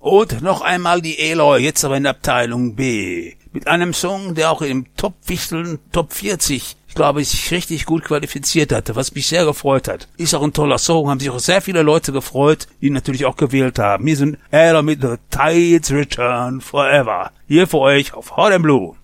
Und noch einmal die Eloy, jetzt aber in Abteilung B. Mit einem Song, der auch im Top-Wichteln, Top 40, ich glaube, sich richtig gut qualifiziert hatte, was mich sehr gefreut hat. Ist auch ein toller Song, haben sich auch sehr viele Leute gefreut, die ihn natürlich auch gewählt haben. Hier sind Eloy mit The Tides Return Forever. Hier für euch auf Hot and Blue.